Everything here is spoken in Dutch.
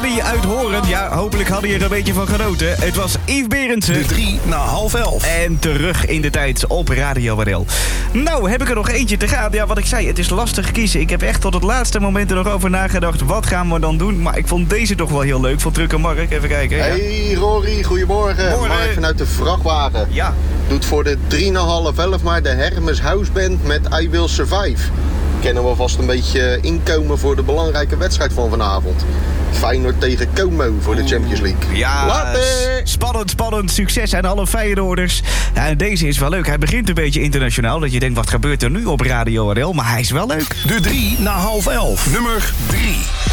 Rory uit Horen. Ja, hopelijk hadden je er een beetje van genoten. Het was Yves Berendsen. De 11:03. En terug in de tijd op Radio WNL. Nou, heb ik er nog eentje te gaan. Ja, wat ik zei, het is lastig kiezen. Ik heb echt tot het laatste moment er nog over nagedacht. Wat gaan we dan doen? Maar ik vond deze toch wel heel leuk. Van Truck en Mark. Even kijken. Ja. Hey Rory, goedemorgen. Morgen. Mark vanuit de vrachtwagen. Ja. Doet voor de 3,5 maar de Hermes Houseband met I Will Survive. Kennen we vast een beetje inkomen voor de belangrijke wedstrijd van vanavond. Feyenoord tegen Como voor de Champions League. Ja, Later! spannend. Succes aan alle Feyenoorders. Ja, en deze is wel leuk. Hij begint een beetje internationaal. Dat je denkt, wat gebeurt er nu op Radio WNL? Maar hij is wel leuk. De 11:03. Nummer 3.